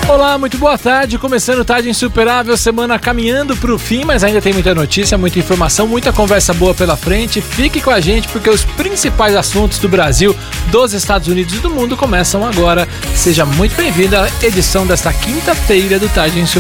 Olá, muito boa tarde, começando Tarde Insuperável, semana caminhando pro fim, mas ainda tem muita notícia, muita informação, muita conversa boa pela frente. Fique com a gente porque os principais assuntos do Brasil, dos Estados Unidos e do mundo começam agora. Seja muito bem-vindo à edição desta quinta-feira do Tarde Insuperável.